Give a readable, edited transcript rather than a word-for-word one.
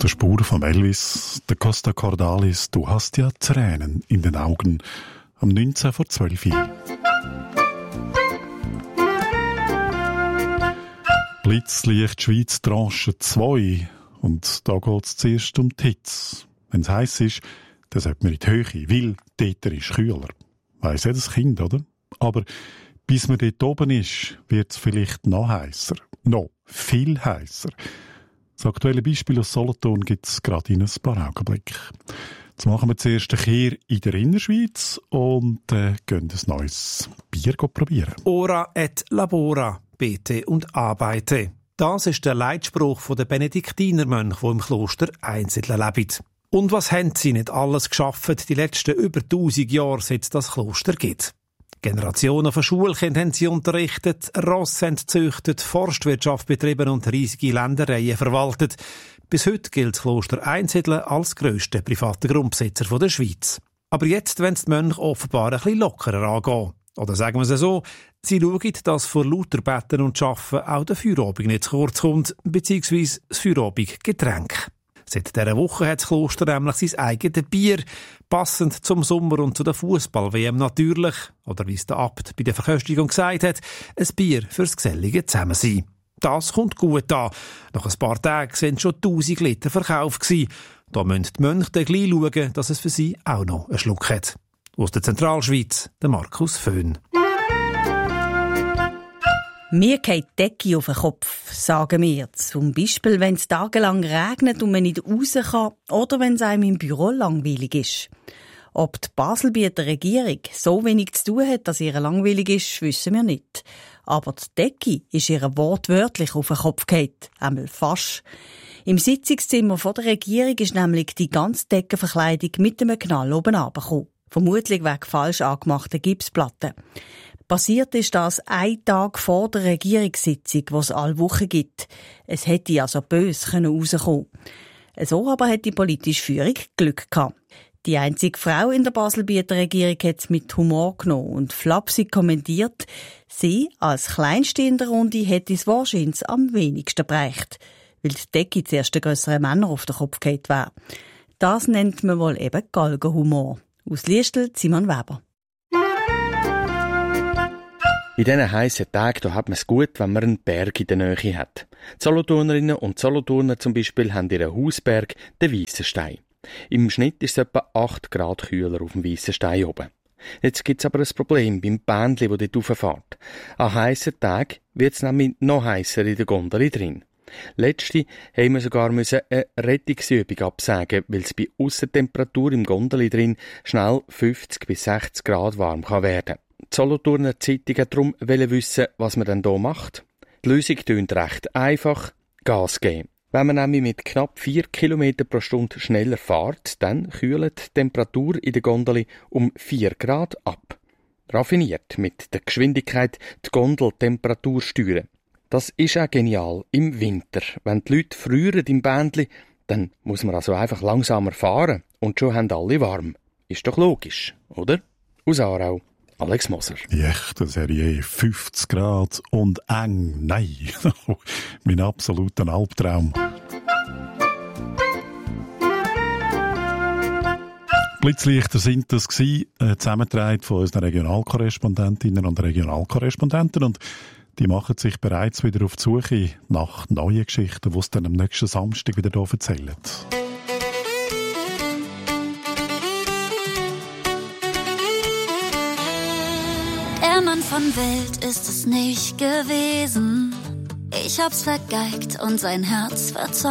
der Spur von Elvis, der Costa Cordalis, du hast ja Tränen in den Augen, am 19 vor 12 Uhr. Blitzlicht Schweiz Tranche 2 und da geht es zuerst um die Hitze. Wenn es heiß ist, dann sollte man in die Höhe, weil dort ist kühler. Weiss jedes Kind, oder? Aber bis man dort oben ist, wird es vielleicht noch heißer. Noch viel heißer. Das aktuelle Beispiel aus Solothurn gibt es gerade in ein paar Augenblicken. Jetzt machen wir zuerst eine Kehr in der Innerschweiz und gehen ein neues Bier probieren. Ora et labora, bete und arbeite. Das ist der Leitspruch der Benediktinermönche, die im Kloster Einsiedeln leben. Und was haben sie nicht alles geschaffen, die letzten über 1000 Jahre, seit es das Kloster gibt? Generationen von Schulkindern haben sie unterrichtet, Rosse haben gezüchtet, Forstwirtschaft betrieben und riesige Ländereien verwaltet. Bis heute gilt das Kloster Einsiedeln als grösster privater Grundbesitzer der Schweiz. Aber jetzt wollen die Mönche offenbar ein bisschen lockerer angehen. Oder sagen wir es so, sie schauen, dass vor lauter Betten und Arbeiten auch der Feierabend nicht zu kurz kommt, beziehungsweise das Feierabendgetränk. Seit dieser Woche hat das Kloster nämlich sein eigenes Bier, passend zum Sommer und zu der Fußball-WM natürlich, oder wie es der Abt bei der Verköstigung gesagt hat, ein Bier fürs gesellige Zusammensein. Das kommt gut an. Nach ein paar Tagen sind schon 1000 Liter verkauft gewesen. Da müssen die Mönche dann gleich schauen, dass es für sie auch noch einen Schluck hat. Aus der Zentralschweiz, der Markus Föhn. Mir geht die Decke auf den Kopf, sagen wir. Zum Beispiel, wenn es tagelang regnet und man nicht raus kann oder wenn es einem im Büro langweilig ist. Ob die Baselbieter Regierung so wenig zu tun hat, dass ihr langweilig ist, wissen wir nicht. Aber die Decke ist ihr wortwörtlich auf den Kopf gefallen, einmal fast. Im Sitzungszimmer der Regierung ist nämlich die ganze Deckenverkleidung mit einem Knall oben runtergekommen. Vermutlich wegen falsch angemachter Gipsplatten. Passiert ist das ein Tag vor der Regierungssitzung, die es alle Wochen gibt. Es hätte also böse rauskommen können. So aber hat die politische Führung Glück gehabt. Die einzige Frau in der Baselbieter Regierung hat es mit Humor genommen und flapsig kommentiert, sie als Kleinste in der Runde hätte es wahrscheinlich am wenigsten bereicht, weil die Decke zuerst den grösseren Männern auf den Kopf gefallen wäre. Das nennt man wohl eben Galgenhumor. Aus Liestel, Simon Weber. In diesen heissen Tagen hat man es gut, wenn man einen Berg in der Nähe hat. Die Solothurnerinnen und Solothurner zum Beispiel haben ihren Hausberg, den Weissenstein. Im Schnitt ist es etwa 8 Grad kühler auf dem Weissenstein oben. Jetzt gibt es aber ein Problem beim Bändli, das dort rauffährt. An heissen Tagen wird es nämlich noch heisser in der Gondel drin. Letzte haben wir sogar eine Rettungsübung absagen, weil es bei Aussentemperatur im Gondel drin schnell 50 bis 60 Grad warm werden kann. Die Solothurner Zeitung hat darum wissen, was man denn hier macht. Die Lösung tönt recht einfach: Gas geben. Wenn man nämlich mit knapp 4 km pro Stunde schneller fährt, dann kühlt die Temperatur in der Gondel um 4 Grad ab. Raffiniert mit der Geschwindigkeit die Gondeltemperatur steuern. Das ist auch genial im Winter. Wenn die Leute frieren im Bändli, dann muss man also einfach langsamer fahren und schon haben alle warm. Ist doch logisch, oder? Aus Aarau, Alex Moser. Echte Serie, 50 Grad und eng. Nein, mein absoluter Albtraum. Blitzlichter sind das gewesen, zusammengetragen von unseren Regionalkorrespondentinnen und Regionalkorrespondenten, und die machen sich bereits wieder auf die Suche nach neuen Geschichten, die es dann am nächsten Samstag wieder hier erzählen. Der Mann von Welt ist es nicht gewesen. Ich hab's vergeigt und sein Herz verzeugt.